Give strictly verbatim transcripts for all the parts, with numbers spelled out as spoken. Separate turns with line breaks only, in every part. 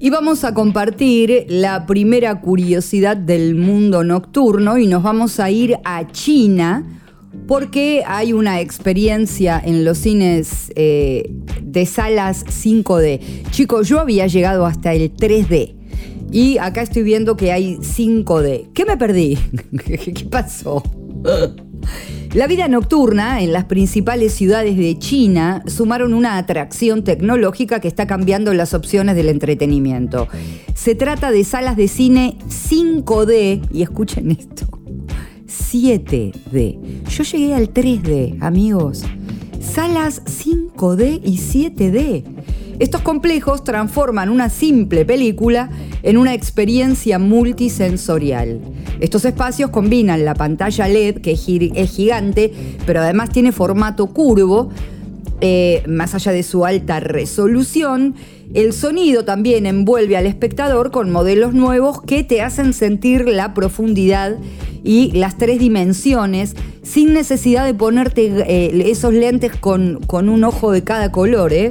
Y vamos a compartir la primera curiosidad del mundo nocturno y nos vamos a ir a China porque hay una experiencia en los cines eh, de salas cinco D. Chicos, yo había llegado hasta el tres D y acá estoy viendo que hay cinco D. ¿Qué me perdí? ¿Qué pasó? La vida nocturna en las principales ciudades de China sumaron una atracción tecnológica que está cambiando las opciones del entretenimiento. Se trata de salas de cine cinco D, y escuchen esto, siete D. Yo llegué al tres D, amigos. Salas cinco D y siete D. Estos complejos transforman una simple película en una experiencia multisensorial. Estos espacios combinan la pantalla L E D, que es gigante, pero además tiene formato curvo, eh, más allá de su alta resolución. El sonido también envuelve al espectador con modelos nuevos que te hacen sentir la profundidad y las tres dimensiones sin necesidad de ponerte eh, esos lentes con, con un ojo de cada color, ¿eh?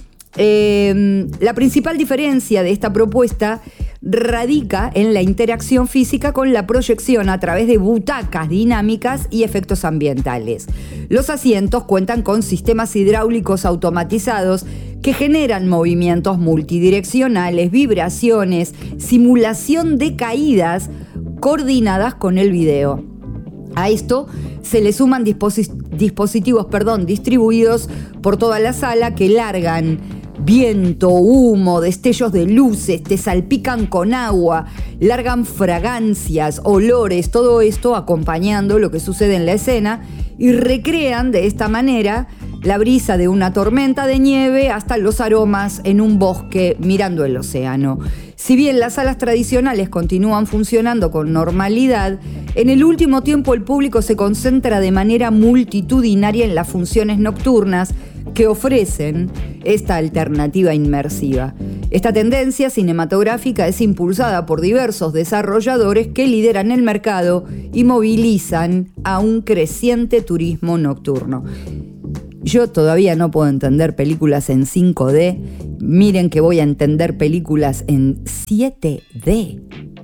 Eh, la principal diferencia de esta propuesta radica en la interacción física con la proyección a través de butacas dinámicas y efectos ambientales. Los asientos cuentan con sistemas hidráulicos automatizados que generan movimientos multidireccionales, vibraciones, simulación de caídas coordinadas con el video. A esto se le suman disposi- dispositivos perdón, distribuidos por toda la sala que largan viento, humo, destellos de luces, te salpican con agua, largan fragancias, olores, todo esto acompañando lo que sucede en la escena y recrean de esta manera la brisa de una tormenta de nieve hasta los aromas en un bosque mirando el océano. Si bien las salas tradicionales continúan funcionando con normalidad, en el último tiempo el público se concentra de manera multitudinaria en las funciones nocturnas que ofrecen esta alternativa inmersiva. Esta tendencia cinematográfica es impulsada por diversos desarrolladores que lideran el mercado y movilizan a un creciente turismo nocturno. Yo todavía no puedo entender películas en cinco D. Miren que voy a entender películas en siete D.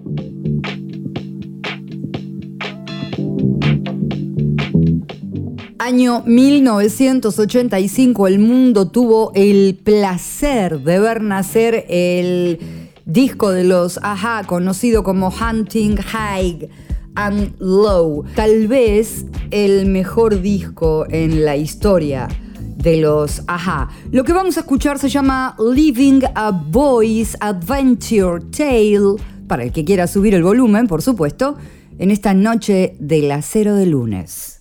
Año mil novecientos ochenta y cinco, el mundo tuvo el placer de ver nacer el disco de los a-ha, conocido como Hunting High and Low. Tal vez el mejor disco en la historia de los a-ha. Lo que vamos a escuchar se llama Living a Boy's Adventure Tale, para el que quiera subir el volumen, por supuesto, en esta noche del acero de lunes.